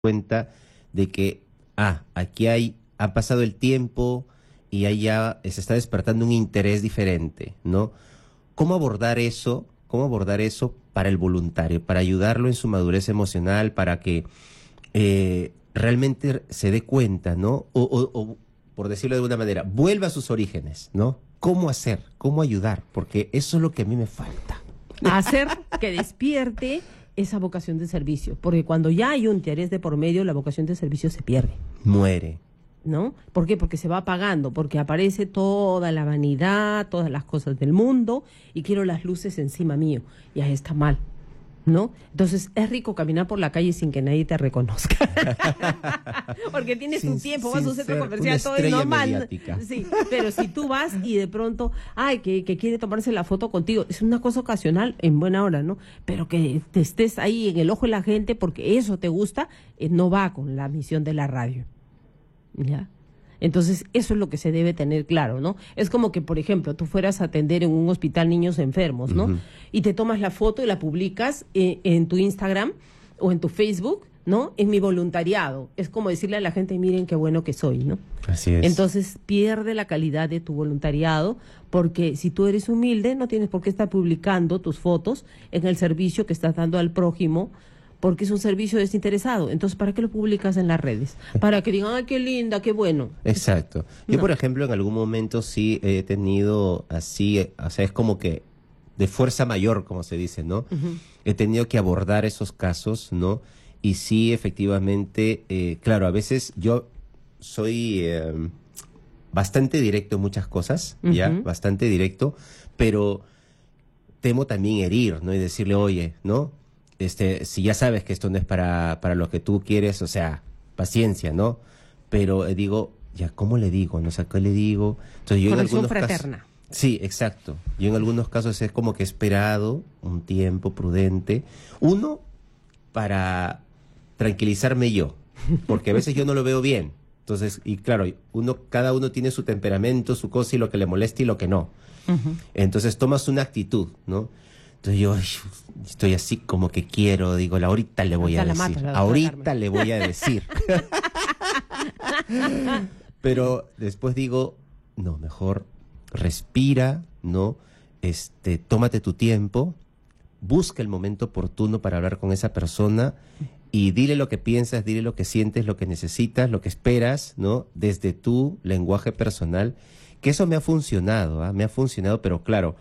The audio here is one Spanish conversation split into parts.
cuenta de que, aquí ha pasado el tiempo y ahí ya se está despertando un interés diferente, ¿no? ¿Cómo abordar eso? ¿Cómo abordar eso para el voluntario, para ayudarlo en su madurez emocional, para que realmente se dé cuenta, ¿no? O, por decirlo de alguna manera, vuelva a sus orígenes, ¿no? ¿Cómo hacer? ¿Cómo ayudar? Porque eso es lo que a mí me falta. Hacer que despierte esa vocación de servicio, porque cuando ya hay un interés de por medio, la vocación de servicio se pierde. Muere. ¿No? ¿Por qué? Porque se va apagando, porque aparece toda la vanidad, todas las cosas del mundo, y quiero las luces encima mío. Y ahí está mal, ¿no? Entonces, es rico caminar por la calle sin que nadie te reconozca. Porque tienes tu tiempo, vas a un centro comercial, todo es normal. Sí, pero si tú vas y de pronto, que quiere tomarse la foto contigo, es una cosa ocasional, en buena hora, ¿no? Pero que te estés ahí en el ojo de la gente porque eso te gusta, no va con la misión de la radio. ¿Ya? Entonces, eso es lo que se debe tener claro, ¿no? Es como que, por ejemplo, tú fueras a atender en un hospital niños enfermos, ¿no? Y te tomas la foto y la publicas en tu Instagram o en tu Facebook, ¿no? En mi voluntariado. Es como decirle a la gente, miren qué bueno que soy, ¿no? Así es. Entonces, pierde la calidad de tu voluntariado, porque si tú eres humilde, no tienes por qué estar publicando tus fotos en el servicio que estás dando al prójimo, porque es un servicio desinteresado. Entonces, ¿para qué lo publicas en las redes? Para que digan, ¡ay, qué linda, qué bueno! Exacto. Yo, por ejemplo, en algún momento sí he tenido así, o sea, es como que de fuerza mayor, como se dice, ¿no? He tenido que abordar esos casos, ¿no? Y sí, efectivamente, claro, a veces yo soy bastante directo en muchas cosas, ¿ya? Bastante directo, pero temo también herir, ¿no? Y decirle, oye, ¿no? Si ya sabes que esto no es para lo que tú quieres, o sea, paciencia, ¿no? Pero digo, ya, ¿cómo le digo? No sé, ¿qué le digo? Entonces, yo Corrección en algunos fraterna. casos, sí, exacto. Yo en algunos casos es como que he esperado un tiempo prudente. Uno, para tranquilizarme yo, porque a veces yo no lo veo bien. Entonces, y claro, cada uno tiene su temperamento, su cosa y lo que le molesta y lo que no. Entonces tomas una actitud, ¿no? Entonces yo estoy así como que digo, ahorita le voy a decir, ahorita le voy a decir. Pero después digo, no, mejor respira, ¿no? Tómate tu tiempo, busca el momento oportuno para hablar con esa persona y dile lo que piensas, dile lo que sientes, lo que necesitas, lo que esperas, ¿no? Desde tu lenguaje personal, que eso me ha funcionado, me ha funcionado, pero claro,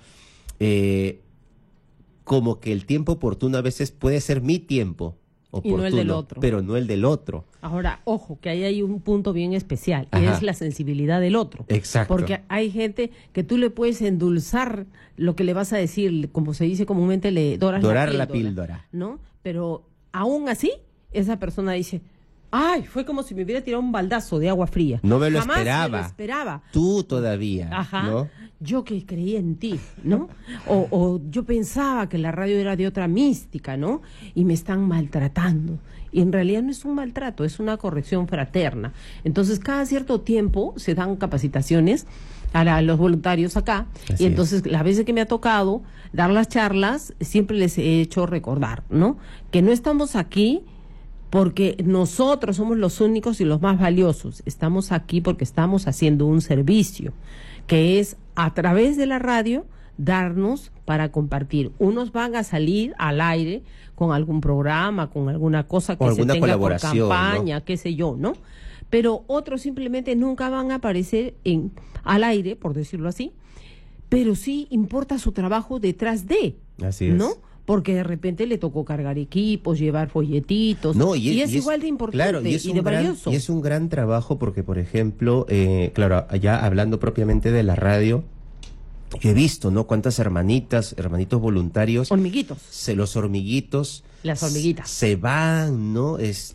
como que el tiempo oportuno a veces puede ser mi tiempo oportuno, y no el del otro. Pero no el del otro. Ahora, ojo, que ahí hay un punto bien especial, y es la sensibilidad del otro. Exacto. Porque hay gente que tú le puedes endulzar lo que le vas a decir, como se dice comúnmente, dorar la píldora, ¿no? Pero aún así, esa persona dice, ¡ay! Fue como si me hubiera tirado un baldazo de agua fría. No me lo Jamás esperaba. me lo esperaba. Tú todavía, ¿no? Yo que creía en ti, ¿no? O yo pensaba que la radio era de otra mística, ¿no? Y me están maltratando. Y en realidad no es un maltrato, es una corrección fraterna. Entonces, cada cierto tiempo se dan capacitaciones a los voluntarios acá. Así y entonces, las veces que me ha tocado dar las charlas, siempre les he hecho recordar, ¿no? Que no estamos aquí porque nosotros somos los únicos y los más valiosos. Estamos aquí porque estamos haciendo un servicio, que es a través de la radio darnos para compartir. Unos van a salir al aire con algún programa, con alguna cosa que se tenga por campaña, ¿no? Qué sé yo, ¿no? Pero otros simplemente nunca van a aparecer al aire, por decirlo así, pero sí importa su trabajo detrás de, así es, ¿no? Porque de repente le tocó cargar equipos, llevar folletitos, y es igual de importante, claro, y de valioso. Y es un gran trabajo porque, por ejemplo, claro, ya hablando propiamente de la radio, yo he visto, ¿no? Cuántas hermanitos voluntarios. Hormiguitos. Los hormiguitos. Las hormiguitas. Se van, ¿no?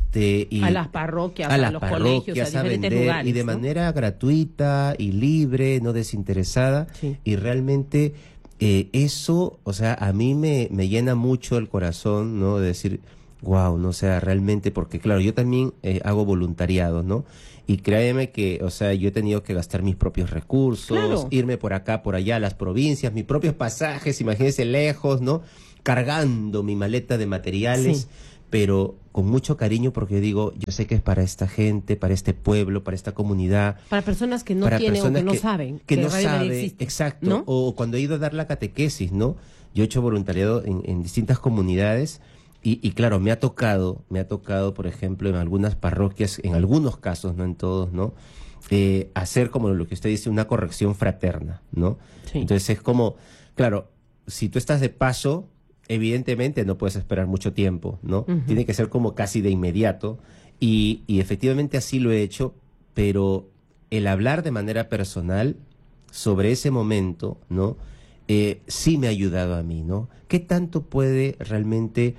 A las parroquias, a los colegios, a diferentes lugares, y de manera gratuita y libre, no desinteresada. Sí. Y realmente eso, o sea, a mí me llena mucho el corazón, ¿no? De decir, wow, no, o sea, realmente, porque claro, yo también hago voluntariado, ¿no? Y créeme que, o sea, yo he tenido que gastar mis propios recursos, claro, irme por acá, por allá, a las provincias, mis propios pasajes, imagínense lejos, ¿no? Cargando mi maleta de materiales, sí, pero con mucho cariño, porque yo digo, yo sé que es para esta gente, para este pueblo, para esta comunidad. Para personas que no para tienen o personas que no saben que no Radio María saben, existe, exacto, ¿no? o cuando he ido a dar la catequesis, ¿no? Yo he hecho voluntariado en distintas comunidades y claro, me ha tocado, por ejemplo, en algunas parroquias, en algunos casos, no en todos, ¿no? Hacer como lo que usted dice, una corrección fraterna, ¿no? Sí. Entonces es como, claro, si tú estás de paso, evidentemente no puedes esperar mucho tiempo, ¿no? Ujú. Tiene que ser como casi de inmediato y efectivamente así lo he hecho, pero el hablar de manera personal sobre ese momento, ¿no? Sí me ha ayudado a mí, ¿no? ¿Qué tanto puede realmente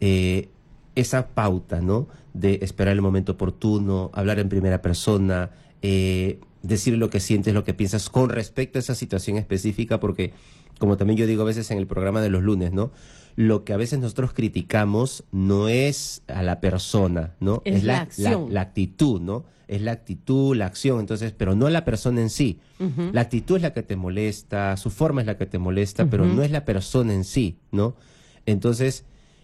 esa pauta, ¿no? De esperar el momento oportuno, hablar en primera persona, decir lo que sientes, lo que piensas con respecto a esa situación específica, porque como también yo digo a veces en el programa de los lunes, ¿no? Lo que a veces nosotros criticamos no es a la persona, ¿no? Es la acción. La actitud, ¿no? Es la actitud, la acción, entonces, pero no a la persona en sí. Ujú. La actitud es la que te molesta, su forma es la que te molesta, pero Ujú. no es la persona en sí, ¿no? Entonces,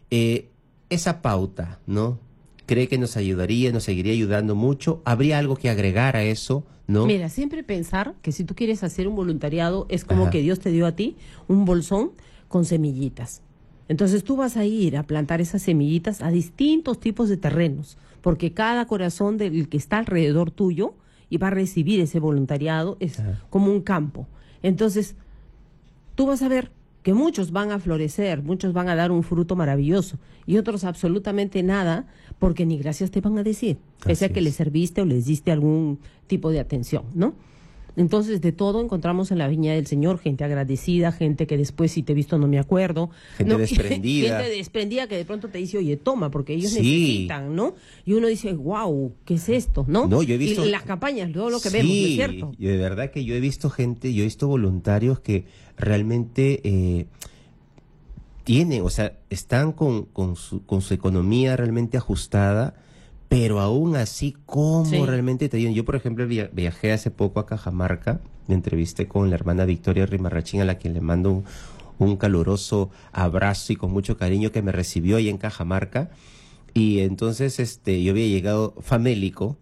esa pauta, ¿no? ¿Cree que nos ayudaría, nos seguiría ayudando mucho? ¿Habría algo que agregar a eso, no? Mira, siempre pensar que si tú quieres hacer un voluntariado es como Ajá. que Dios te dio a ti un bolsón con semillitas. Entonces tú vas a ir a plantar esas semillitas a distintos tipos de terrenos, porque cada corazón del que está alrededor tuyo y va a recibir ese voluntariado es Ajá. como un campo. Entonces tú vas a ver que muchos van a florecer, muchos van a dar un fruto maravilloso y otros absolutamente nada, porque ni gracias te van a decir, pese a Así que es. les serviste o les diste algún tipo de atención, ¿no? Entonces, de todo encontramos en la viña del Señor, gente agradecida, gente que después, si te he visto, no me acuerdo. Gente ¿no? desprendida. Gente desprendida que de pronto te dice, oye, toma, porque ellos Sí. necesitan, ¿no? Y uno dice, wow, ¿qué es esto? ¿no? No, yo he visto- Y las campañas, todo lo que vemos, ¿no es cierto? Y de verdad que yo he visto gente, yo he visto voluntarios que realmente tienen, o sea, están con su economía realmente ajustada, pero aún así, ¿cómo Sí. realmente te ayudan? Yo, por ejemplo, viajé hace poco a Cajamarca, me entrevisté con la hermana Victoria Rimarrachín, a la quien le mando un caluroso abrazo y con mucho cariño, que me recibió ahí en Cajamarca. Y entonces yo había llegado famélico.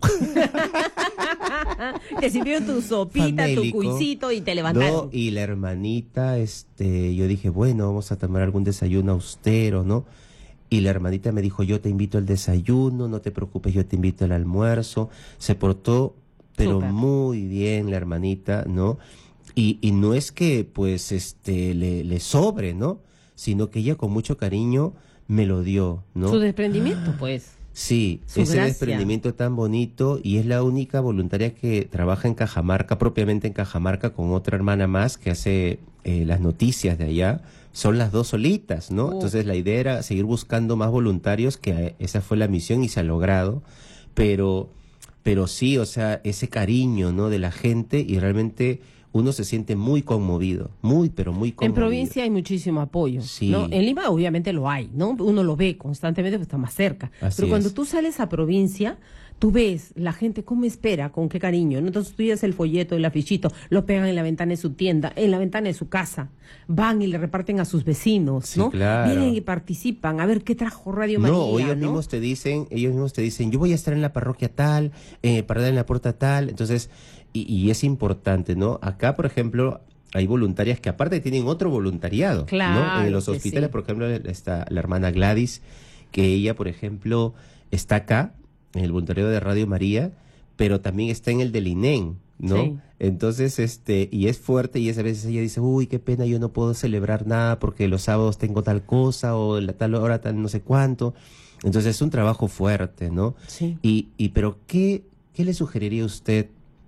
Te sirvieron tu sopita, tu Famélico. cuisito y te levantaron. No, y la hermanita, yo dije, bueno, vamos a tomar algún desayuno austero, ¿no? Y la hermanita me dijo, yo te invito al desayuno, no te preocupes, yo te invito al almuerzo. Se portó, pero Súper. muy bien la hermanita, ¿no? Y no es que, pues, le sobre, ¿no? Sino que ella con mucho cariño me lo dio, ¿no? Su desprendimiento, pues. Sí, Su ese gracia. desprendimiento tan bonito, y es la única voluntaria que trabaja en Cajamarca, propiamente en Cajamarca, con otra hermana más que hace las noticias de allá. Son las dos solitas, ¿no? Entonces la idea era seguir buscando más voluntarios, que esa fue la misión y se ha logrado, pero sí, o sea, ese cariño, ¿no? De la gente, y realmente uno se siente muy conmovido, pero muy En conmovido. provincia hay muchísimo apoyo, Sí. ¿no? En Lima obviamente lo hay, ¿no? Uno lo ve constantemente, pues está más cerca. Así Pero cuando es. tú sales a provincia, tú ves la gente cómo espera, con qué cariño, ¿no? Entonces tú llevas el folleto, el afichito, lo pegan en la ventana de su tienda, en la ventana de su casa, van y le reparten a sus vecinos, Sí, ¿no? claro. Vienen y participan, a ver qué trajo Radio María, No, ellos ¿no? mismos te dicen, yo voy a estar en la parroquia tal, para dar en la puerta tal, entonces, y es importante, ¿no? Acá, por ejemplo, hay voluntarias que aparte tienen otro voluntariado, ¿no? Claro En los que hospitales, sí. por ejemplo, está la hermana Gladys, que ella, por ejemplo, está acá, en el voluntariado de Radio María, pero también está en el del INEM, ¿no? Sí. Entonces, y es fuerte, y a veces ella dice, uy, qué pena, yo no puedo celebrar nada porque los sábados tengo tal cosa, o la tal hora tal no sé cuánto. Entonces es un trabajo fuerte, ¿no? Sí. Pero ¿qué le sugeriría usted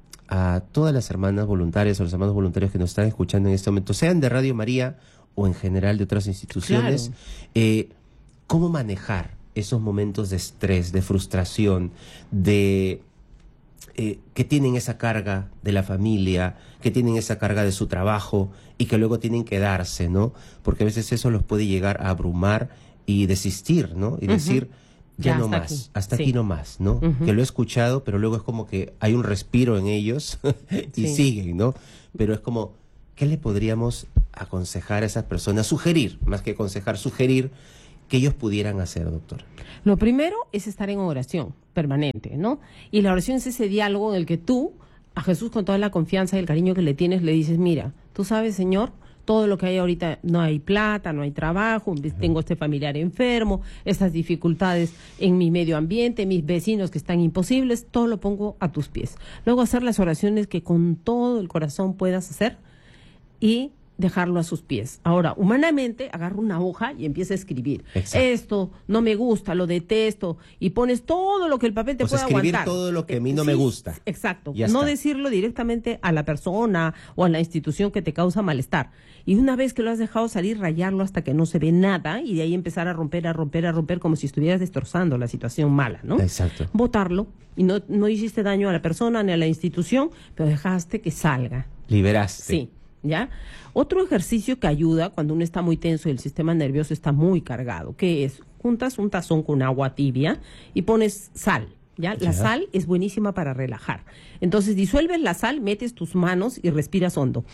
a todas las hermanas voluntarias o los hermanos voluntarios que nos están escuchando en este momento, sean de Radio María o en general de otras instituciones, cómo manejar esos momentos de estrés, de frustración, de que tienen esa carga de la familia, que tienen esa carga de su trabajo y que luego tienen que darse, ¿no? Porque a veces eso los puede llegar a abrumar y desistir, ¿no? Y decir, ya no hasta más, aquí. hasta Sí. aquí no más, ¿no? Ujú. Que lo he escuchado, pero luego es como que hay un respiro en ellos y Sí. siguen, ¿no? Pero es como, ¿qué le podríamos aconsejar a esas personas? Sugerir, más que aconsejar, sugerir que ellos pudieran hacer, doctor? Lo primero es estar en oración permanente, ¿no? Y la oración es ese diálogo en el que tú, a Jesús, con toda la confianza y el cariño que le tienes, le dices, mira, tú sabes, Señor, todo lo que hay ahorita, no hay plata, no hay trabajo, tengo este familiar enfermo, estas dificultades en mi medio ambiente, mis vecinos que están imposibles, todo lo pongo a tus pies. Luego hacer las oraciones que con todo el corazón puedas hacer y dejarlo a sus pies. Ahora, humanamente, agarra una hoja y empieza a escribir. Exacto. Esto no me gusta, lo detesto, y pones todo lo que el papel te pueda escribir aguantar. todo lo que a mí no me gusta. Exacto. Ya No está. decirlo directamente a la persona o a la institución que te causa malestar. Y una vez que lo has dejado salir, rayarlo hasta que no se ve nada y de ahí empezar a romper como si estuvieras destrozando la situación mala, ¿no? Exacto. Botarlo y no hiciste daño a la persona ni a la institución, pero dejaste que salga. Liberaste. Sí, ¿ya? Otro ejercicio que ayuda cuando uno está muy tenso y el sistema nervioso está muy cargado, que es, juntas un tazón con agua tibia y pones sal, ¿ya? La sal es buenísima para relajar. Entonces disuelves la sal, metes tus manos y respiras hondo.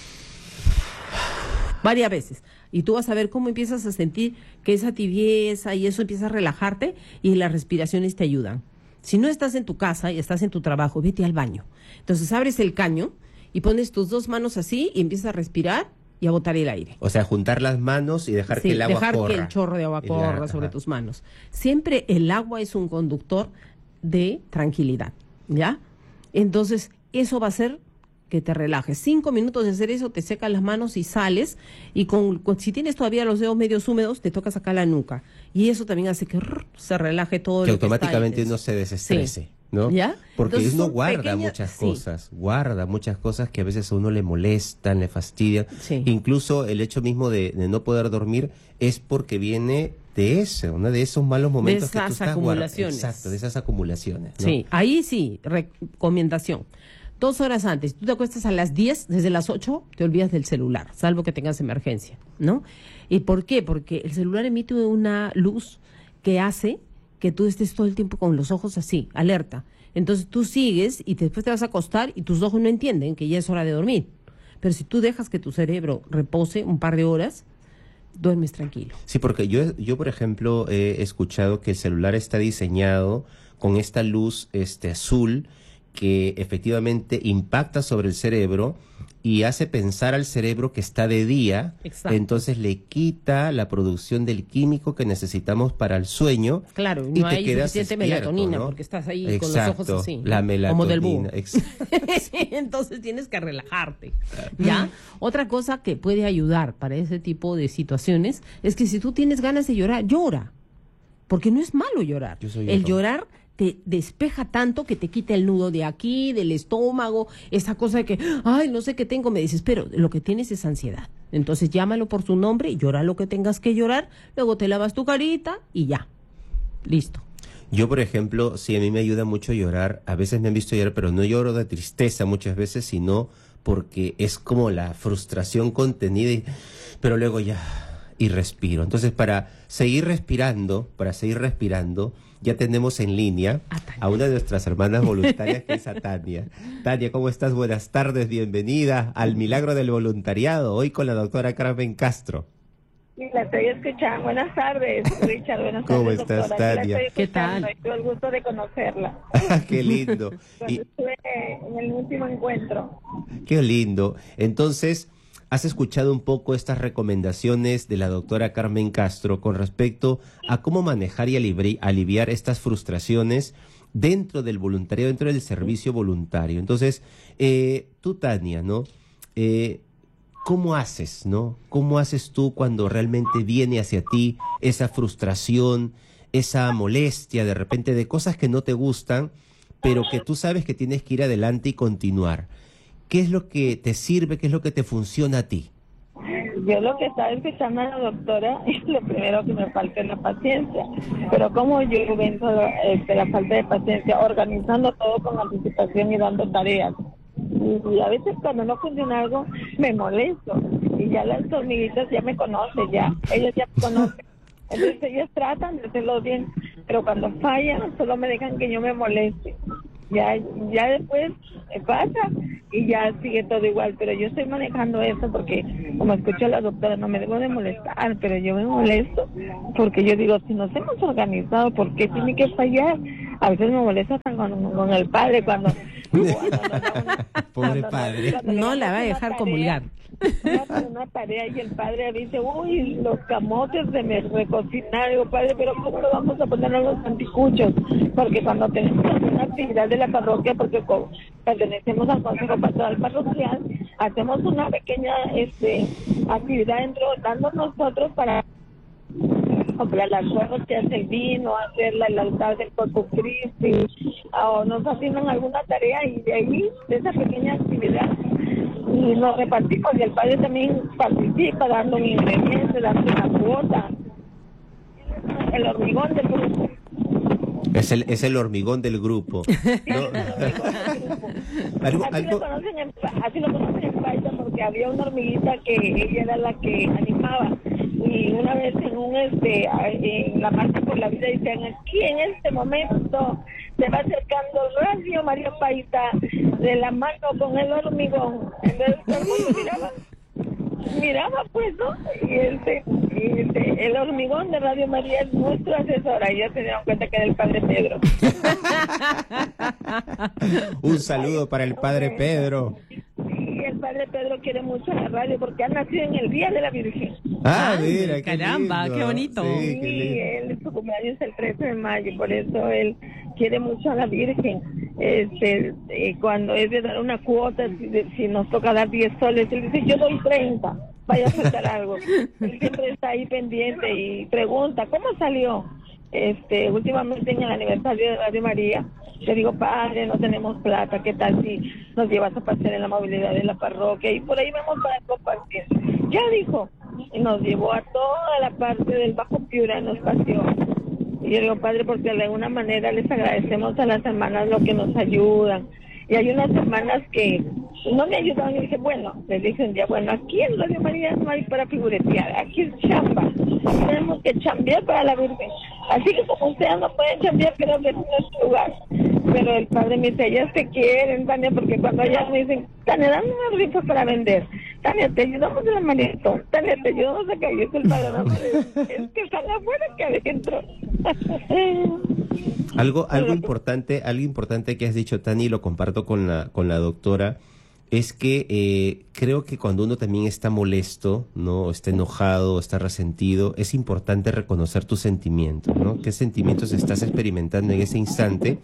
Varias veces. Y tú vas a ver cómo empiezas a sentir que esa tibieza y eso empieza a relajarte y las respiraciones te ayudan. Si no estás en tu casa y estás en tu trabajo, vete al baño. Entonces abres el caño y pones tus dos manos así y empiezas a respirar y a botar el aire. O sea, juntar las manos y dejar Sí, que el agua dejar corra. que el chorro de agua corra sobre tus manos. Siempre el agua es un conductor de tranquilidad, ¿ya? Entonces, eso va a hacer que te relajes. 5 minutos de hacer eso, te secas las manos y sales. Y si tienes todavía los dedos medios húmedos, te tocas acá la nuca. Y eso también hace que se relaje todo Que lo que está automáticamente ahí. uno se desestrese. ¿No? ¿Ya? Porque Entonces, uno son guarda muchas cosas, guarda muchas cosas que a veces a uno le molestan, le fastidian. Sí. Incluso el hecho mismo de no poder dormir es porque viene de eso, ¿no? De esos malos momentos que tú esas estás acumulaciones. Exacto, de esas acumulaciones, ¿no? Sí, ahí sí, recomendación. 2 horas antes, tú te acuestas a las 10, desde las 8 te olvidas del celular, salvo que tengas emergencia, ¿no? ¿Y por qué? Porque el celular emite una luz que hace que tú estés todo el tiempo con los ojos así, alerta. Entonces tú sigues y después te vas a acostar y tus ojos no entienden que ya es hora de dormir. Pero si tú dejas que tu cerebro repose un par de horas, duermes tranquilo. Sí, porque yo por ejemplo, he escuchado que el celular está diseñado con esta luz azul que efectivamente impacta sobre el cerebro y hace pensar al cerebro que está de día. Exacto. Entonces le quita la producción del químico que necesitamos para el sueño. Claro, y no te hay quedas suficiente despierto, melatonina, ¿no? porque estás ahí Exacto, con los ojos así, la ¿no? melatonina. Como del búho. Entonces tienes que relajarte, ¿ya? Otra cosa que puede ayudar para ese tipo de situaciones es que si tú tienes ganas de llorar, llora. Porque no es malo llorar. El llorar te despeja tanto que te quita el nudo de aquí, del estómago, esa cosa de que, ay, no sé qué tengo, me desespero. Lo que tienes es ansiedad. Entonces llámalo por su nombre y llora lo que tengas que llorar, luego te lavas tu carita y ya. Listo. Yo, por ejemplo, sí, a mí me ayuda mucho llorar. A veces me han visto llorar, pero no lloro de tristeza muchas veces, sino porque es como la frustración contenida, pero luego ya, y respiro. Entonces, para seguir respirando, ya tenemos en línea a una de nuestras hermanas voluntarias, que es a Tania. Tania, ¿cómo estás? Buenas tardes, bienvenida al Milagro del Voluntariado, hoy con la doctora Carmen Castro. Sí, la estoy escuchando. Buenas tardes, Richard. Buenas tardes, ¿Cómo estás, doctora. Tania? ¿Qué tal? Tuve el gusto de conocerla. Qué lindo. Cuando estuve en el último encuentro. Qué lindo. Entonces, ¿has escuchado un poco estas recomendaciones de la doctora Carmen Castro con respecto a cómo manejar y aliviar estas frustraciones dentro del voluntariado, dentro del servicio voluntario? Entonces, tú, Tania, ¿no? ¿Cómo haces, no? ¿Cómo haces tú cuando realmente viene hacia ti esa frustración, esa molestia de repente de cosas que no te gustan, pero que tú sabes que tienes que ir adelante y continuar? ¿Qué es lo que te sirve? ¿Qué es lo que te funciona a ti? Yo lo que estaba escuchando a la doctora, lo primero que me falta es la paciencia. Pero como yo venzo la falta de paciencia, organizando todo con anticipación y dando tareas. Y a veces cuando no funciona algo, me molesto. Y ya las hormiguitas ya me conocen, ellas ya me conocen. Entonces ellas tratan de hacerlo bien, pero cuando fallan, solo me dejan que yo me moleste. Ya después pasa, y ya sigue todo igual, pero yo estoy manejando eso porque como escucho a la doctora no me debo de molestar, pero yo me molesto porque yo digo, si nos hemos organizado, ¿por qué tiene que fallar? A veces me molesta hasta con el padre cuando pobre padre, no la va a dejar comulgar. Una tarea y el padre dice, uy, los camotes se me recocinaron, padre, pero ¿cómo lo vamos a poner a los anticuchos? Porque cuando tenemos alguna actividad de la parroquia, porque pertenecemos al Consejo Pastoral Parroquial, hacemos una pequeña actividad dando nosotros para comprar las huevos que hace el vino, hacer el altar del Corpus Christi, o nos asignan alguna tarea y de ahí, de esa pequeña actividad, y nos repartimos y el padre también participa dando un ingrediente, dando una cuota. El hormigón del grupo. Es el hormigón del grupo. ¿No? Así lo conocen en Paisa porque había una hormiguita que ella era la que animaba. Y una vez en la marcha por la vida decían, aquí en este momento se va acercando Radio María Paisa de la mano con el hormigón. Entonces todo el mundo miraba pues, ¿no? Y el hormigón de Radio María es nuestro asesor. Ahí ya se dieron cuenta que era el padre Pedro. Un saludo para el padre Pedro. Sí, el padre Pedro quiere mucho a la radio porque ha nacido en el Día de la Virgen. Ah, mira, qué caramba, lindo. qué bonito. Sí, él, su cumpleaños es el 13 de mayo, por eso él quiere mucho a la Virgen. Cuando es de dar una cuota, si nos toca dar 10 soles, él dice, yo doy 30, vaya a faltar algo. Él siempre está ahí pendiente y pregunta, ¿cómo salió? Últimamente en el aniversario de Radio María, le digo, padre, no tenemos plata, ¿qué tal si nos llevas a pasear en la movilidad de la parroquia? Y por ahí vamos para compartir. Ya dijo, y nos llevó a toda la parte del Bajo Piura, nos paseó. Y yo digo, padre, porque de alguna manera les agradecemos a las hermanas lo que nos ayudan. Y hay unas hermanas que no me ayudaban y dije, bueno, les dije un día, bueno, aquí en Radio María no hay para figuretear, aquí es chamba. Tenemos que chambear para la Virgen. Así que como ustedes no pueden chambear, creo que es nuestro lugar. Pero el padre me dice, ellas te quieren, Tania, porque cuando ellas me dicen, Tania, dame una rifa para vender. Tania, te ayudamos en el maletón. Tania, te ayudamos acá. Y es el padre, no, es que están afuera que adentro. Algo importante que has dicho, Tani, y lo comparto con la doctora, es que creo que cuando uno también está molesto, ¿no? Está enojado, está resentido, es importante reconocer tus sentimientos, ¿no? ¿Qué sentimientos estás experimentando en ese instante?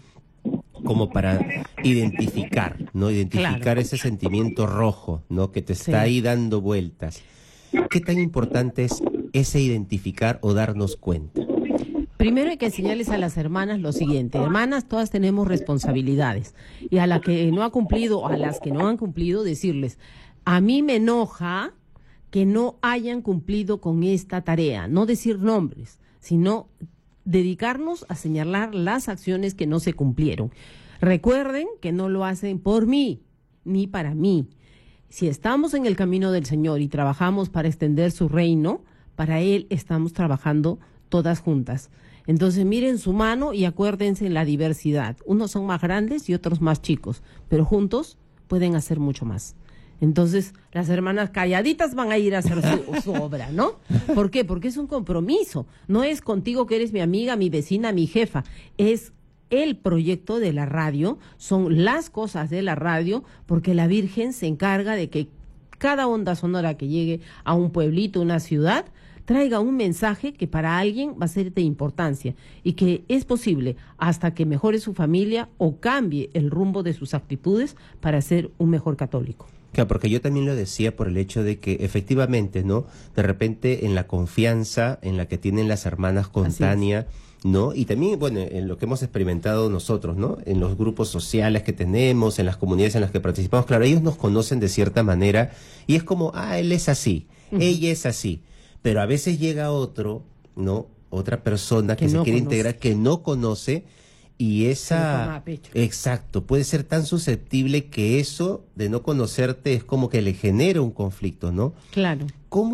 Como para identificar, ¿no? Identificar claro. Ese sentimiento rojo, ¿no? Que te está ahí dando vueltas. ¿Qué tan importante es ese identificar o darnos cuenta? Primero hay que enseñarles a las hermanas lo siguiente. Hermanas, todas tenemos responsabilidades. Y a la que no ha cumplido, a las que no han cumplido, decirles, a mí me enoja que no hayan cumplido con esta tarea. No decir nombres, sino dedicarnos a señalar las acciones que no se cumplieron. Recuerden que no lo hacen por mí, ni para mí. Si estamos en el camino del Señor y trabajamos para extender su reino, para Él estamos trabajando todas juntas. Entonces miren su mano y acuérdense en la diversidad. Unos son más grandes y otros más chicos, pero juntos pueden hacer mucho más. Entonces las hermanas calladitas van a ir a hacer su obra, ¿no? ¿Por qué? Porque es un compromiso. No es contigo que eres mi amiga, mi vecina, mi jefa. Es el proyecto de la radio, son las cosas de la radio, porque la Virgen se encarga de que cada onda sonora que llegue a un pueblito, una ciudad, traiga un mensaje que para alguien va a ser de importancia y que es posible hasta que mejore su familia o cambie el rumbo de sus actitudes para ser un mejor católico. Claro, porque yo también lo decía por el hecho de que efectivamente, ¿no? De repente en la confianza en la que tienen las hermanas con Tania, ¿no? Y también, bueno, en lo que hemos experimentado nosotros, ¿no? En los grupos sociales que tenemos, en las comunidades en las que participamos, claro, ellos nos conocen de cierta manera y es como, él es así, ella es así. Pero a veces llega otro, ¿no? Otra persona que se quiere integrar, que no conoce, y esa... Exacto, puede ser tan susceptible que eso de no conocerte es como que le genera un conflicto, ¿no? Claro.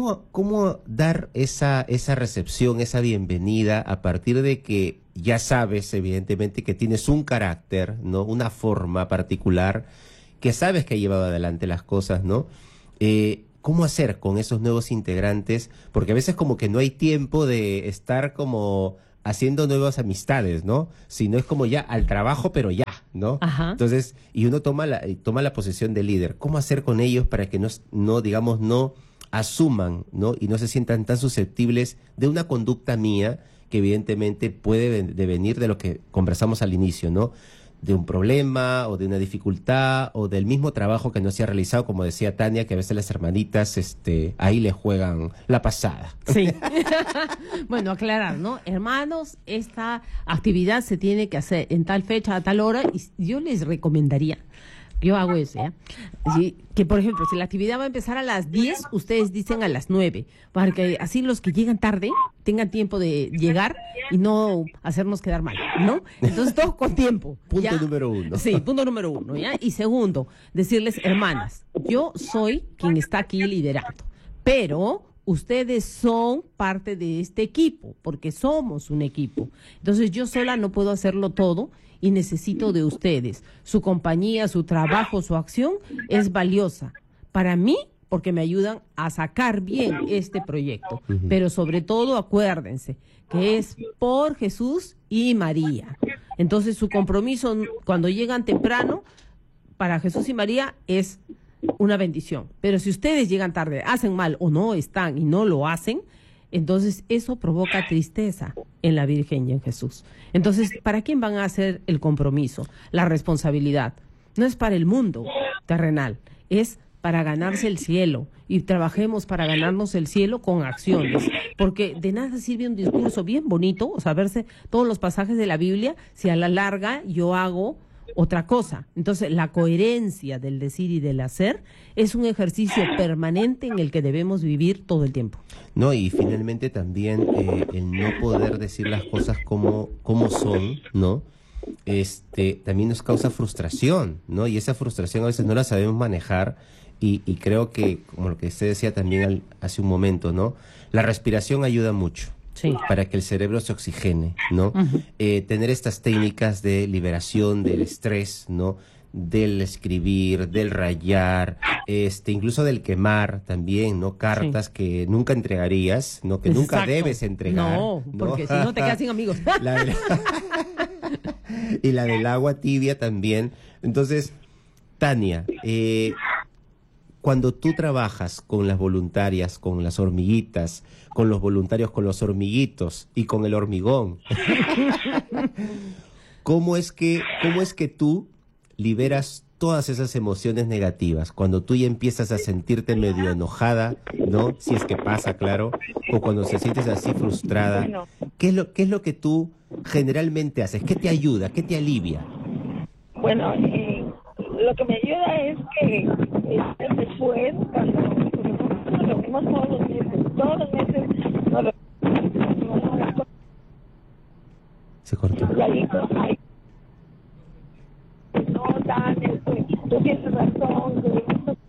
¿Cómo dar esa recepción, esa bienvenida a partir de que ya sabes, evidentemente, que tienes un carácter, ¿no? Una forma particular que sabes que ha llevado adelante las cosas, ¿no? ¿Cómo hacer con esos nuevos integrantes? Porque a veces como que no hay tiempo de estar como haciendo nuevas amistades, ¿no? Sino es como ya al trabajo, pero ya, ¿no? Ajá. Entonces, y uno toma la posición de líder. ¿Cómo hacer con ellos para que no digamos, no asuman, ¿no? Y no se sientan tan susceptibles de una conducta mía que evidentemente puede devenir de lo que conversamos al inicio, ¿no? De un problema o de una dificultad o del mismo trabajo que no se ha realizado, como decía Tania, que a veces las hermanitas ahí le juegan la pasada. Sí. Bueno, aclarar, ¿no? Hermanos, esta actividad se tiene que hacer en tal fecha, a tal hora, y yo les recomendaría, yo hago eso, ¿ya? Sí, que, por ejemplo, si la actividad va a empezar a las 10, ustedes dicen a las 9, para que así los que llegan tarde tengan tiempo de llegar y no hacernos quedar mal, ¿no? Entonces, todos con tiempo. Punto ¿ya? número 1. Sí, punto número 1, ¿ya? Y segundo, decirles, hermanas, yo soy quien está aquí liderando, pero ustedes son parte de este equipo, porque somos un equipo. Entonces, yo sola no puedo hacerlo todo y necesito de ustedes. Su compañía, su trabajo, su acción es valiosa para mí porque me ayudan a sacar bien este proyecto. Pero sobre todo, acuérdense que es por Jesús y María. Entonces, su compromiso cuando llegan temprano para Jesús y María es una bendición. Pero si ustedes llegan tarde, hacen mal o no están y no lo hacen, entonces eso provoca tristeza en la Virgen y en Jesús. Entonces, ¿para quién van a hacer el compromiso? La responsabilidad. No es para el mundo terrenal, es para ganarse el cielo. Y trabajemos para ganarnos el cielo con acciones. Porque de nada sirve un discurso bien bonito, o saberse todos los pasajes de la Biblia, si a la larga yo hago otra cosa. Entonces, la coherencia del decir y del hacer es un ejercicio permanente en el que debemos vivir todo el tiempo. No, y finalmente también el no poder decir las cosas como son, ¿no? También nos causa frustración, ¿no? Y esa frustración a veces no la sabemos manejar y creo que, como lo que usted decía también hace un momento, ¿no? La respiración ayuda mucho. Sí. Para que el cerebro se oxigene, ¿no? Tener estas técnicas de liberación del estrés, ¿no? Del escribir, del rayar, incluso del quemar también, ¿no? Cartas que nunca entregarías, ¿no? Que nunca Exacto. debes entregar. No, porque si no te quedas sin amigos. Y la del agua tibia también. Entonces, Tania, cuando tú trabajas con las voluntarias, con las hormiguitas, con los voluntarios, con los hormiguitos y con el hormigón, ¿cómo es que tú liberas todas esas emociones negativas? Cuando tú ya empiezas a sentirte medio enojada, ¿no? Si es que pasa, claro, o cuando te sientes así frustrada, ¿qué es lo que tú generalmente haces? ¿Qué te ayuda? ¿Qué te alivia? Bueno, lo que me ayuda es que después, cuando nos reunimos todos los meses nos reunimos. Se cortó. Y ahí, pues, no, Daniel, tú tienes razón.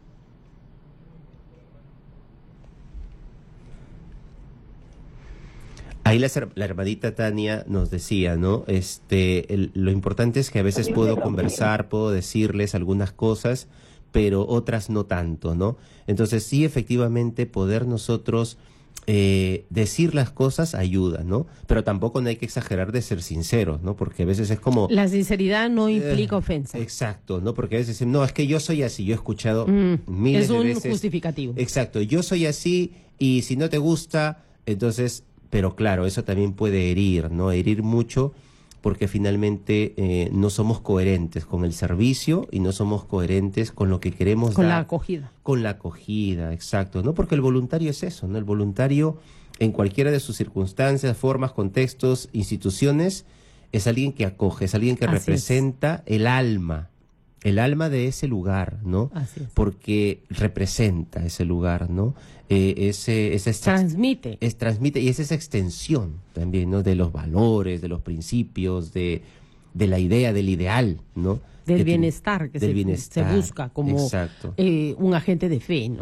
Ahí la hermanita Tania nos decía, ¿no? Lo importante es que a veces puedo conversar, puedo decirles algunas cosas, pero otras no tanto, ¿no? Entonces sí, efectivamente, poder nosotros decir las cosas ayuda, ¿no? Pero tampoco no hay que exagerar de ser sinceros, ¿no? Porque a veces es como... La sinceridad no implica ofensa. Exacto, ¿no? Porque a veces dicen, no, es que yo soy así, yo he escuchado miles de veces... Es un justificativo. Exacto, yo soy así y si no te gusta, entonces... Pero claro, eso también puede herir, ¿no? Herir mucho porque finalmente no somos coherentes con el servicio y no somos coherentes con lo que queremos dar. Con la acogida. Con la acogida, exacto, ¿no? Porque el voluntario es eso, ¿no? El voluntario, en cualquiera de sus circunstancias, formas, contextos, instituciones, es alguien que acoge, es alguien que representa el alma de ese lugar, ¿no? Así es. Porque representa ese lugar, ¿no? Transmite. Transmite y es esa extensión también, ¿no? De los valores, de los principios, de la idea, del ideal, ¿no? Del bienestar que del bienestar, se busca como un agente de fe, ¿no?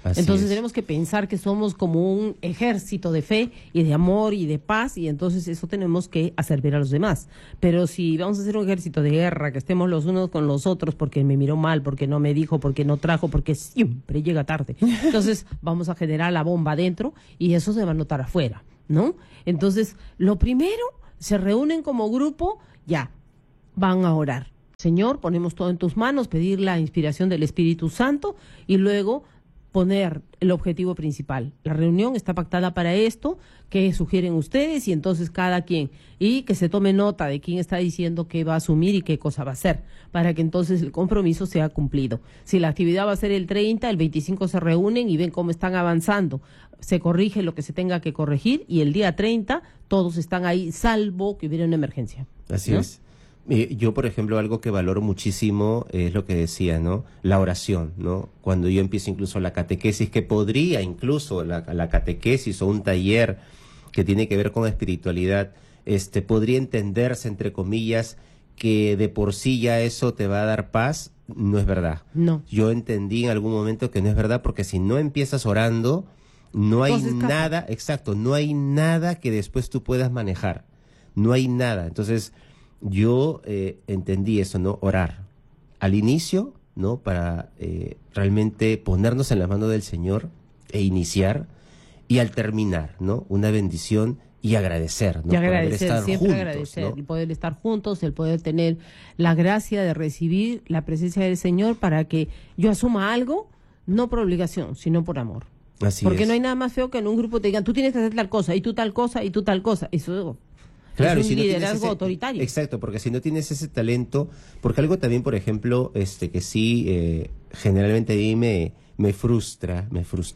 Así Entonces es. tenemos que pensar que somos como un ejército de fe y de amor y de paz, y entonces eso tenemos que hacer ver a los demás. Pero si vamos a hacer un ejército de guerra, que estemos los unos con los otros porque me miró mal, porque no me dijo, porque no trajo, porque siempre llega tarde, entonces vamos a generar la bomba adentro y eso se va a notar afuera, ¿no? Entonces, lo primero, se reúnen como grupo, ya, van a orar. Señor, ponemos todo en tus manos, pedir la inspiración del Espíritu Santo y luego poner el objetivo principal. La reunión está pactada para esto, que sugieren ustedes y entonces cada quien, y que se tome nota de quién está diciendo qué va a asumir y qué cosa va a hacer, para que entonces el compromiso sea cumplido. Si la actividad va a ser el 30, el 25 se reúnen y ven cómo están avanzando, se corrige lo que se tenga que corregir y el día 30 todos están ahí, salvo que hubiera una emergencia. Así ¿no? es. Yo, por ejemplo, algo que valoro muchísimo es lo que decía, ¿no? La oración, ¿no? Cuando yo empiezo incluso la catequesis, que podría incluso la catequesis o un taller que tiene que ver con espiritualidad, podría entenderse, entre comillas, que de por sí ya eso te va a dar paz, no es verdad. No. Yo entendí en algún momento que no es verdad, porque si no empiezas orando, no hay Todo se escapa. nada, exacto, no hay nada que después tú puedas manejar. No hay nada. Entonces, yo entendí eso, ¿no? Orar. Al inicio, ¿no? Para realmente ponernos en la mano del Señor e iniciar. Y al terminar, ¿no? Una bendición y agradecer, ¿no? Y Por haber agradecer, estado siempre juntos, agradecer, ¿no? el poder estar juntos, el poder tener la gracia de recibir la presencia del Señor para que yo asuma algo, no por obligación, sino por amor. Así Porque es. no hay nada más feo que en un grupo te digan, tú tienes que hacer tal cosa, y tú tal cosa, y tú tal cosa. Eso Claro, es y un si no tienes liderazgo autoritario. Exacto, porque si no tienes ese talento, porque algo también, por ejemplo, que sí, generalmente a mí me frustresa,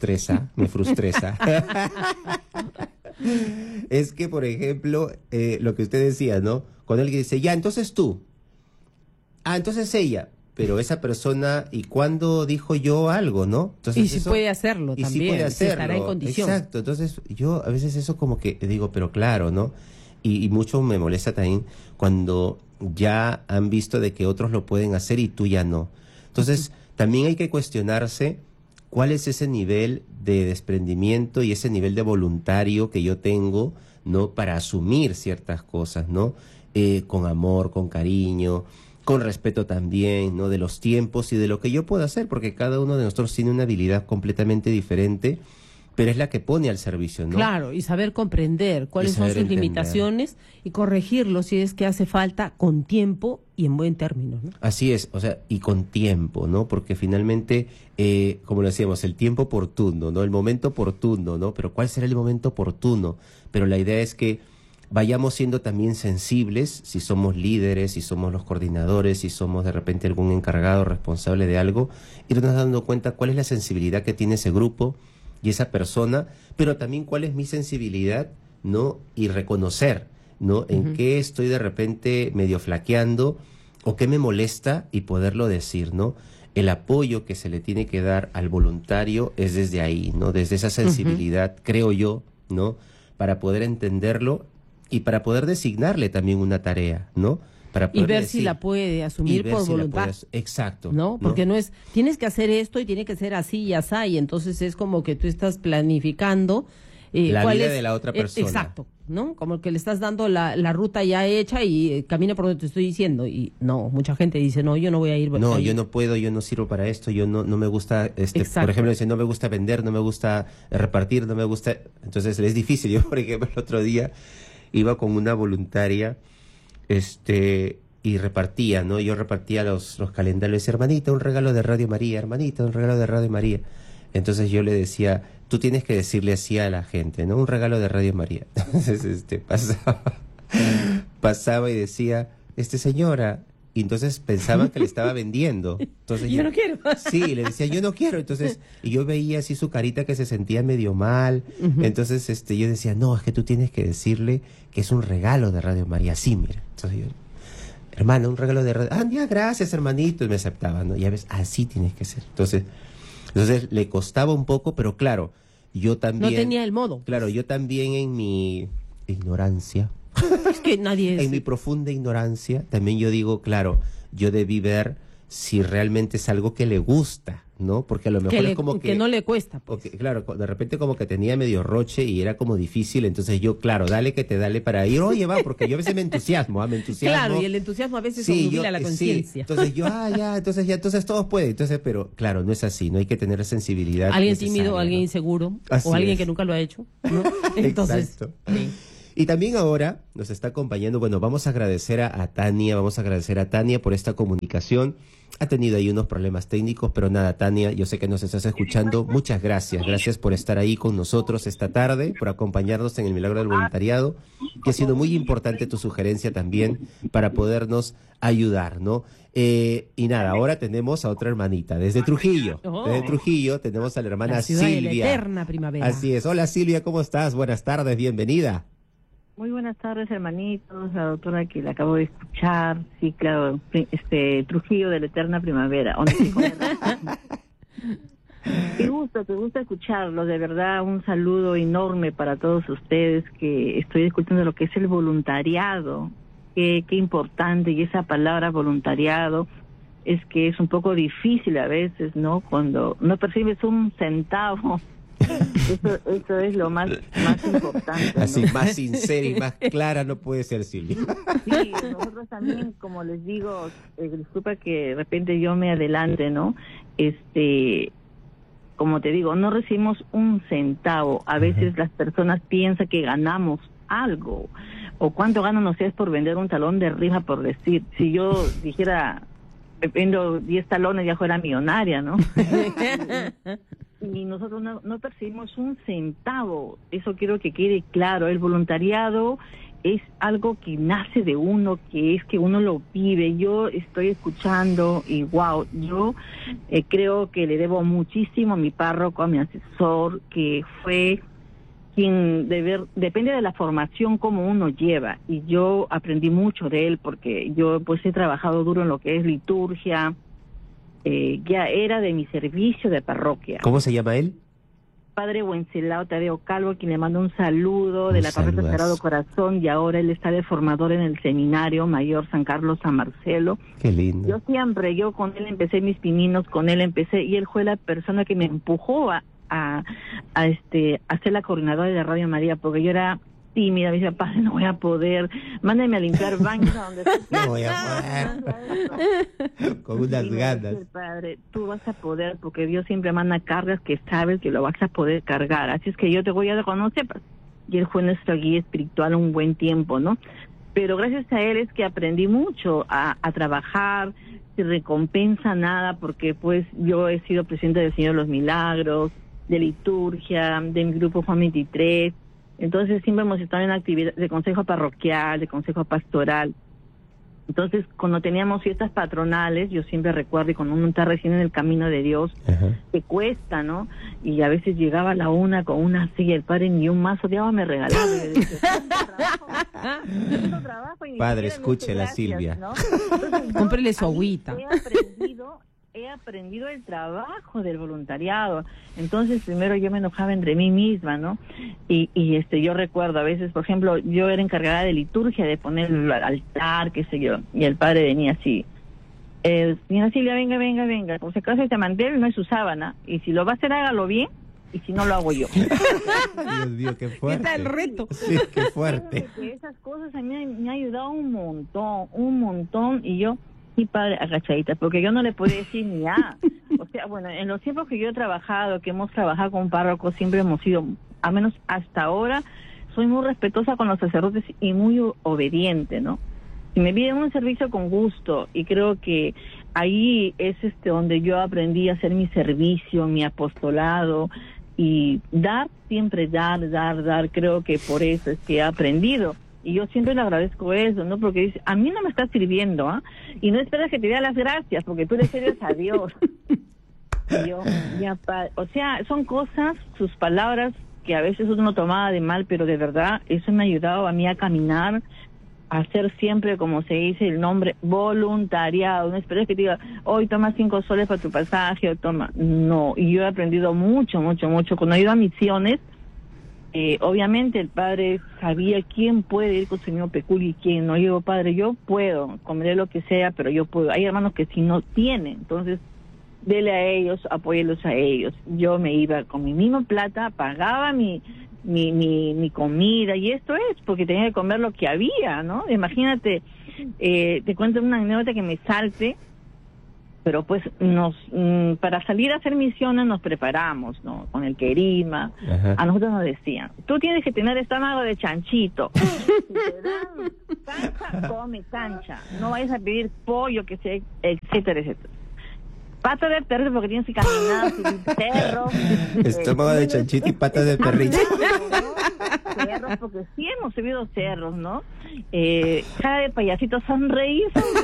es que, por ejemplo, lo que usted decía, ¿no? Cuando alguien dice, ya, entonces tú, entonces ella, pero esa persona, ¿y cuándo dijo yo algo, no? Entonces Y si puede hacerlo y también, si puede si hacerlo, estará en condición. Exacto, entonces yo a veces eso como que digo, pero claro, ¿no? Y mucho me molesta también cuando ya han visto de que otros lo pueden hacer y tú ya no. Entonces, también hay que cuestionarse cuál es ese nivel de desprendimiento y ese nivel de voluntario que yo tengo, ¿no? Para asumir ciertas cosas, ¿no? Con amor, con cariño, con respeto también, ¿no? De los tiempos y de lo que yo puedo hacer, porque cada uno de nosotros tiene una habilidad completamente diferente, pero es la que pone al servicio, ¿no? Claro, y saber comprender cuáles son saber sus entender. limitaciones y corregirlo si es que hace falta con tiempo y en buen término, ¿no? Así es, o sea, y con tiempo, ¿no? Porque finalmente, como lo decíamos, el tiempo oportuno, ¿no? El momento oportuno, ¿no? Pero ¿cuál será el momento oportuno? Pero la idea es que vayamos siendo también sensibles, si somos líderes, si somos los coordinadores, si somos de repente algún encargado responsable de algo, irnos dando cuenta cuál es la sensibilidad que tiene ese grupo y esa persona, pero también cuál es mi sensibilidad, ¿no? Y reconocer, ¿no? En qué estoy de repente medio flaqueando o qué me molesta y poderlo decir, ¿no? El apoyo que se le tiene que dar al voluntario es desde ahí, ¿no? Desde esa sensibilidad, creo yo, ¿no? Para poder entenderlo y para poder designarle también una tarea, ¿no? Para Y poder ver si la puede asumir por voluntad. Exacto. ¿No? Porque no es, tienes que hacer esto y tiene que ser así y así, y entonces es como que tú estás planificando la cuál vida es, de la otra persona. exacto, ¿no? Como que le estás dando la ruta ya hecha y camina por donde te estoy diciendo. Y no, mucha gente dice, no, yo no voy a ir. No, ahí. yo no puedo, yo no sirvo para esto, yo no me gusta, Exacto. por ejemplo, dice, no me gusta vender, no me gusta repartir, no me gusta, entonces es difícil. Yo, por ejemplo, el otro día iba con una voluntaria, y repartía, ¿no? Yo repartía los calendarios, hermanita, un regalo de Radio María, hermanita, un regalo de Radio María. Entonces yo le decía, tú tienes que decirle así a la gente, ¿no? Un regalo de Radio María. Entonces, pasaba y decía, señora, y entonces pensaban que le estaba vendiendo. Entonces Yo no quiero. Sí, le decía, yo no quiero. Entonces, y yo veía así su carita que se sentía medio mal. Entonces, yo decía, no, es que tú tienes que decirle que es un regalo de Radio María. Sí, mira. Entonces yo, hermana, un regalo de radio. Ya, gracias, hermanito. Y me aceptaba, ¿no? Ya ves, así tienes que ser. Entonces le costaba un poco, pero claro, yo también... No tenía el modo. Claro, yo también en mi ignorancia... Es que nadie es... En mi profunda ignorancia, también yo digo, claro, yo debí ver si realmente es algo que le gusta, ¿no? Porque a lo mejor es como que no le cuesta. Pues. Claro, de repente como que tenía medio roche y era como difícil, entonces yo, claro, dale que te dale para ir, oye, va, porque yo a veces me entusiasmo. Claro, y el entusiasmo a veces obnubila la conciencia. Sí. Entonces yo, entonces todos pueden, entonces, pero claro, no es así, no hay que tener sensibilidad. Alguien tímido, alguien inseguro, o alguien que nunca lo ha hecho, ¿no? Entonces, exacto. Sí. Y también ahora nos está acompañando, bueno, vamos a agradecer a Tania por esta comunicación. Ha tenido ahí unos problemas técnicos, pero nada, Tania, yo sé que nos estás escuchando. Muchas gracias. Gracias por estar ahí con nosotros esta tarde, por acompañarnos en el Milagro del Voluntariado, que ha sido muy importante tu sugerencia también para podernos ayudar, ¿no? Y nada, ahora tenemos a otra hermanita, desde Trujillo. Desde Trujillo tenemos a la hermana la ciudad Silvia. De la eterna primavera. Así es. Hola Silvia, ¿cómo estás? Buenas tardes, bienvenida. Muy buenas tardes, hermanitos, la doctora que la acabo de escuchar, sí, claro, Trujillo de la eterna primavera. Qué gusto escucharlo, de verdad, un saludo enorme para todos ustedes que estoy escuchando lo que es el voluntariado, qué importante, y esa palabra voluntariado es que es un poco difícil a veces, ¿no? Cuando no percibes un centavo. Eso es lo más importante, ¿no? Así, más sincera y más clara no puede ser, Silvia. Sí, nosotros también, como les digo, disculpa que de repente yo me adelante, ¿no? Como te digo, no recibimos un centavo. A veces las personas piensan que ganamos algo. O cuánto gano, no sé, es por vender un talón de rifa, por decir. Si yo dijera, vendo 10 talones, ya fuera millonaria, ¿no? Y nosotros no percibimos un centavo. Eso quiero que quede claro. El voluntariado es algo que nace de uno, que es que uno lo vive. Yo estoy escuchando y wow, yo creo que le debo muchísimo a mi párroco, a mi asesor, que fue quien depende de la formación como uno lleva. Y yo aprendí mucho de él porque yo pues he trabajado duro en lo que es liturgia. Ya era de mi servicio de parroquia. ¿Cómo se llama él? Padre Wenceslao Tadeo Calvo, quien le manda un saludo de la Parroquia Sagrado Corazón, y ahora él está de formador en el Seminario Mayor San Carlos San Marcelo. Qué lindo. Yo con él empecé mis pininos, y él fue la persona que me empujó a ser la coordinadora de Radio María, porque yo era tímida, me decía, padre, no voy a poder, mándame a limpiar baños a donde no voy a poder. Con unas ganas. Padre, tú vas a poder, porque Dios siempre manda cargas que sabes que lo vas a poder cargar, así es que yo te voy a reconocer. Y él fue nuestro guía espiritual un buen tiempo, ¿no? Pero gracias a él es que aprendí mucho a trabajar, sin recompensa nada, porque pues yo he sido presidente del Señor de los Milagros, de liturgia, de mi grupo Juan 23. Entonces siempre hemos estado en actividad de consejo parroquial, de consejo pastoral. Entonces, cuando teníamos fiestas patronales, yo siempre recuerdo, y cuando uno está recién en el camino de Dios, te cuesta, ¿no? Y a veces llegaba a la una con una silla, el padre ni un mazo de agua me regalaba. Y me decía, trabajo, y padre, escúchela, Silvia. ¿no? Cómprele su agüita. He aprendido el trabajo del voluntariado. Entonces primero yo me enojaba entre mí misma, ¿no? Y yo recuerdo a veces, por ejemplo, yo era encargada de liturgia, de poner el altar, qué sé yo, y el padre venía así, señora Silvia, venga, por si acaso este mantel no es su sábana, y si lo va a hacer, hágalo bien, y si no, lo hago yo. Dios mío, qué fuerte. ¿Qué tal el reto? Sí, qué fuerte. Que esas cosas a mí me ha ayudado un montón, y yo, mi padre, agachadita, porque yo no le podía decir ni a. O sea, bueno, en los tiempos que yo he trabajado, que hemos trabajado con párrocos, siempre hemos sido, al menos hasta ahora, soy muy respetuosa con los sacerdotes y muy obediente, ¿no? Y me piden un servicio con gusto, y creo que ahí es donde yo aprendí a hacer mi servicio, mi apostolado, y siempre dar, creo que por eso es que he aprendido. Y yo siempre le agradezco eso, ¿no? Porque dice, a mí no me está sirviendo, ¿ah? Y no esperas que te dé las gracias, porque tú le sirves a Dios. Y yo, o sea, son cosas, sus palabras, que a veces uno tomaba de mal, pero de verdad, eso me ha ayudado a mí a caminar, a hacer siempre, como se dice, el nombre, voluntariado. No esperes que te diga, hoy toma 5 soles para tu pasaje, o toma. No, y yo he aprendido mucho. Cuando he ido a misiones, obviamente el padre sabía quién puede ir con su niño peculio y quién no. Yo digo, padre, yo puedo, comeré lo que sea, pero yo puedo. Hay hermanos que si no tienen, entonces dele a ellos, apóyelos a ellos. Yo me iba con mi misma plata, pagaba mi comida, y esto es porque tenía que comer lo que había, ¿no? Imagínate, te cuento una anécdota que me salte, pero pues para salir a hacer misiones nos preparamos, ¿no? Con el querima. Ajá. A nosotros nos decían, tú tienes que tener estómago de chanchito. Si te dan cancha, come cancha. No vayas a pedir pollo, que sea, etcétera, etcétera. Pata de perro porque tienes que caminar sin cerros. Estómago de chanchito y patas de perrito. Cerros, porque sí hemos subido cerros, ¿no? Cara de payasito, sonreír.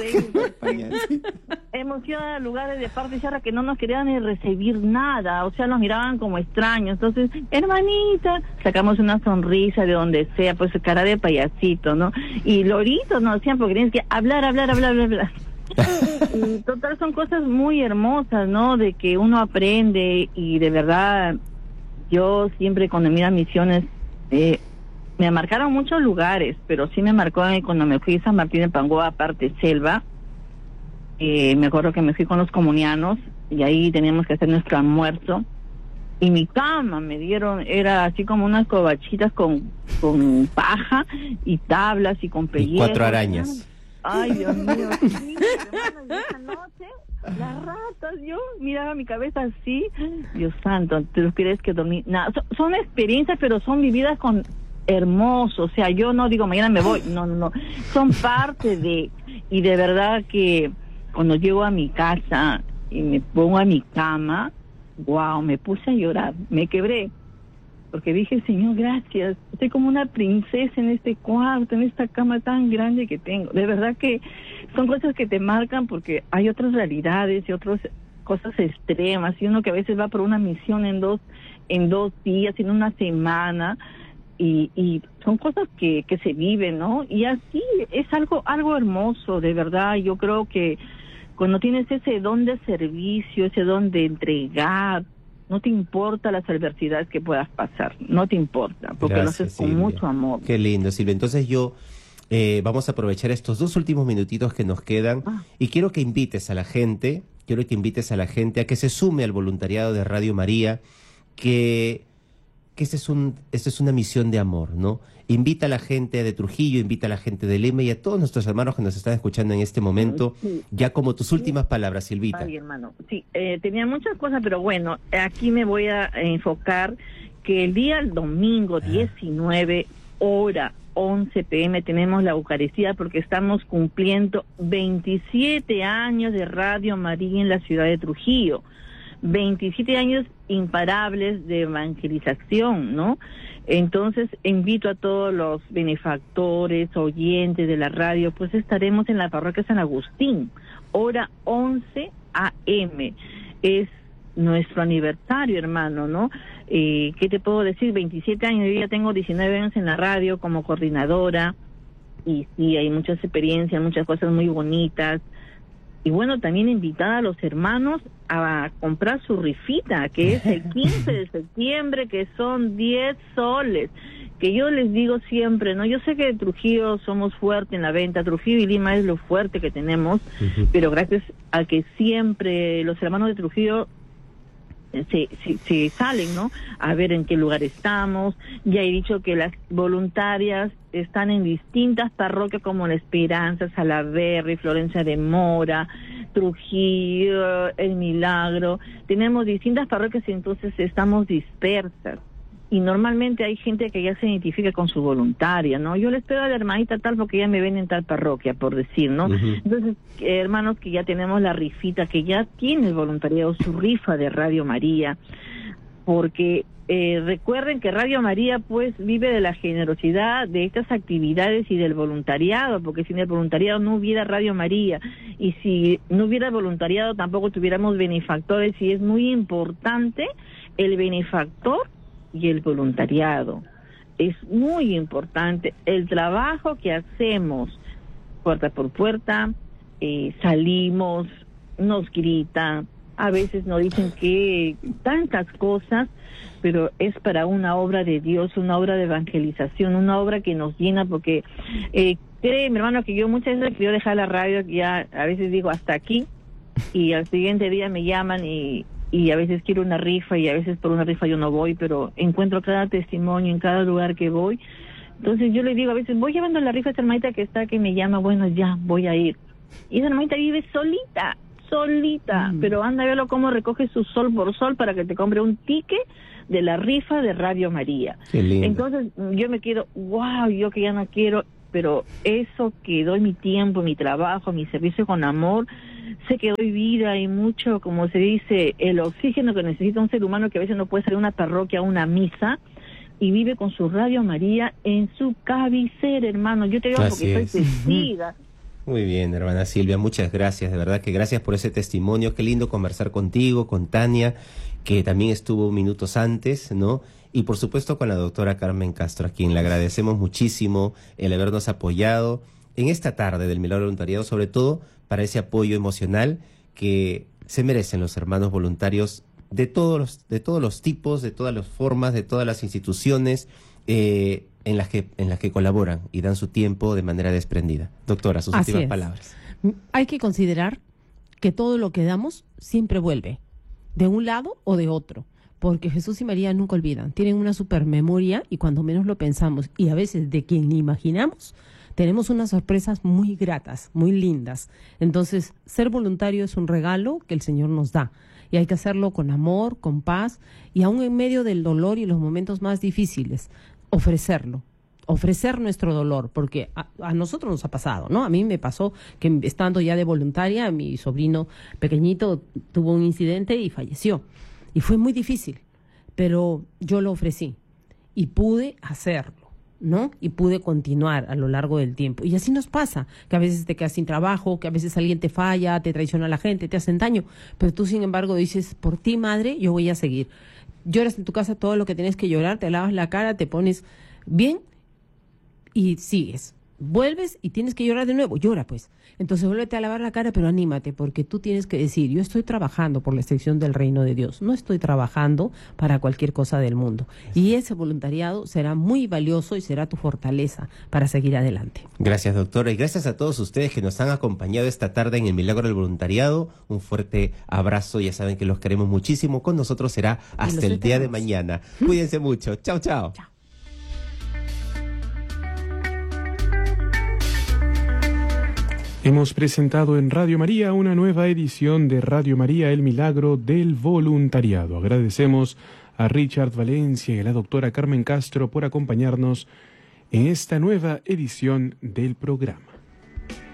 Hemos ido a lugares de parte y sierra que no nos querían ni recibir nada, o sea, nos miraban como extraños. Entonces, hermanita, sacamos una sonrisa de donde sea, pues cara de payasito, ¿no? Y loritos nos decían porque tienes que hablar. Y total, son cosas muy hermosas, ¿no? De que uno aprende, y de verdad, yo siempre cuando miro misiones, me marcaron muchos lugares, pero sí me marcó cuando me fui a San Martín de Pangoa, aparte selva. Me acuerdo que me fui con los comunianos y ahí teníamos que hacer nuestro almuerzo, y mi cama me dieron, era así como unas covachitas con paja y tablas y con pellejo. Y 4 arañas. Ay, Dios mío, sí, hermano, y esa noche, las ratas, yo miraba mi cabeza así, Dios santo, ¿tú crees que dormí? Nada, son experiencias, pero son vividas con hermoso, o sea, yo no digo mañana me voy, no, son parte de, y de verdad que cuando llego a mi casa y me pongo a mi cama, wow, me puse a llorar, me quebré, porque dije, Señor, gracias, estoy como una princesa en este cuarto, en esta cama tan grande que tengo. De verdad que son cosas que te marcan, porque hay otras realidades y otras cosas extremas, y uno que a veces va por una misión en dos días, en una semana, y son cosas que se viven, ¿no? Y así es algo hermoso, de verdad. Yo creo que cuando tienes ese don de servicio, ese don de entregar, no te importa las adversidades que puedas pasar, no te importa, porque Gracias, lo haces con Silvia. mucho amor. Qué lindo, Silvia. Entonces vamos a aprovechar estos 2 últimos minutitos que nos quedan, y quiero que invites a la gente a que se sume al voluntariado de Radio María, que esta es una misión de amor, ¿no? Invita a la gente de Trujillo, invita a la gente de Lima y a todos nuestros hermanos que nos están escuchando en este momento, ya como tus últimas palabras, Silvita. Ay, hermano, sí, tenía muchas cosas, pero bueno, aquí me voy a enfocar que el día domingo 19, hora 11 p.m. tenemos la Eucaristía, porque estamos cumpliendo 27 años de Radio María en la ciudad de Trujillo. 27 años imparables de evangelización, ¿no? Entonces, invito a todos los benefactores, oyentes de la radio, pues estaremos en la parroquia San Agustín, hora 11 a.m. Es nuestro aniversario, hermano, ¿no? ¿Qué te puedo decir? 27 años, yo ya tengo 19 años en la radio como coordinadora, y sí, hay muchas experiencias, muchas cosas muy bonitas. Y bueno, también invitar a los hermanos a comprar su rifita, que es el 15 de septiembre, que son 10 soles. Que yo les digo siempre, ¿no? Yo sé que en Trujillo somos fuertes en la venta, Trujillo y Lima es lo fuerte que tenemos, pero gracias a que siempre los hermanos de Trujillo se salen, ¿no? A ver en qué lugar estamos. Ya he dicho que las voluntarias están en distintas parroquias como La Esperanza, Salaverry, Florencia de Mora, Trujillo, El Milagro. Tenemos distintas parroquias y entonces estamos dispersas. Y normalmente hay gente que ya se identifica con su voluntaria, ¿no? Yo les pido a la hermanita tal porque ya me ven en tal parroquia, por decir, ¿no? Entonces, hermanos que ya tenemos la rifita, que ya tiene el voluntariado, su rifa de Radio María, porque recuerden que Radio María pues vive de la generosidad de estas actividades y del voluntariado, porque sin el voluntariado no hubiera Radio María, y si no hubiera voluntariado tampoco tuviéramos benefactores, y es muy importante el benefactor y el voluntariado. Es muy importante el trabajo que hacemos puerta por puerta, salimos, nos gritan, a veces nos dicen que tantas cosas, pero es para una obra de Dios, una obra de evangelización, una obra que nos llena, porque créeme, hermano, que yo muchas veces quiero dejar la radio, que ya a veces digo hasta aquí, y al siguiente día me llaman y a veces quiero una rifa y a veces por una rifa yo no voy, pero encuentro cada testimonio en cada lugar que voy. Entonces yo le digo a veces, voy llevando la rifa a esta hermanita que está, que me llama, bueno, ya, voy a ir. Y esa hermanita vive solita, pero anda a verlo cómo recoge su sol por sol para que te compre un ticket de la rifa de Radio María. Qué lindo. Entonces yo me quedo, wow, yo que ya no quiero, pero eso que doy mi tiempo, mi trabajo, mi servicio con amor, sé que doy vida y mucho, como se dice, el oxígeno que necesita un ser humano que a veces no puede salir a una parroquia, a una misa, y vive con su Radio María en su cabecera, hermano. Yo te digo porque soy testiga. Muy bien, hermana Silvia, muchas gracias, de verdad que gracias por ese testimonio, qué lindo conversar contigo, con Tania, que también estuvo minutos antes, ¿no? Y por supuesto con la doctora Carmen Castro, a quien le agradecemos muchísimo el habernos apoyado en esta tarde del Milagro Voluntariado, sobre todo para ese apoyo emocional que se merecen los hermanos voluntarios de todos los tipos, de todas las formas, de todas las instituciones, en las que colaboran y dan su tiempo de manera desprendida. Doctora, sus últimas palabras. Hay que considerar que todo lo que damos siempre vuelve, de un lado o de otro, porque Jesús y María nunca olvidan, tienen una supermemoria y cuando menos lo pensamos y a veces de quien ni imaginamos, tenemos unas sorpresas muy gratas, muy lindas. Entonces, ser voluntario es un regalo que el Señor nos da y hay que hacerlo con amor, con paz y aún en medio del dolor y los momentos más difíciles, ofrecer nuestro dolor, porque a nosotros nos ha pasado, ¿no? A mí me pasó que estando ya de voluntaria, mi sobrino pequeñito tuvo un incidente y falleció. Y fue muy difícil, pero yo lo ofrecí y pude hacerlo, ¿no? Y pude continuar a lo largo del tiempo. Y así nos pasa, que a veces te quedas sin trabajo, que a veces alguien te falla, te traiciona a la gente, te hacen daño, pero tú sin embargo dices, por ti madre, yo voy a seguir. Lloras en tu casa todo lo que tienes que llorar, te lavas la cara, te pones bien y sigues. Vuelves y tienes que llorar de nuevo, llora pues. Entonces vuélvete a lavar la cara, pero anímate, porque tú tienes que decir, yo estoy trabajando por la extensión del reino de Dios, no estoy trabajando para cualquier cosa del mundo. Y ese voluntariado será muy valioso y será tu fortaleza para seguir adelante. Gracias, doctora, y gracias a todos ustedes que nos han acompañado esta tarde en el Milagro del Voluntariado. Un fuerte abrazo, ya saben que los queremos muchísimo. Con nosotros será hasta el día de mañana. Cuídense mucho. Chao, chao. Chao. Hemos presentado en Radio María una nueva edición de Radio María, el Milagro del Voluntariado. Agradecemos a Richard Valencia y a la doctora Carmen Castro por acompañarnos en esta nueva edición del programa.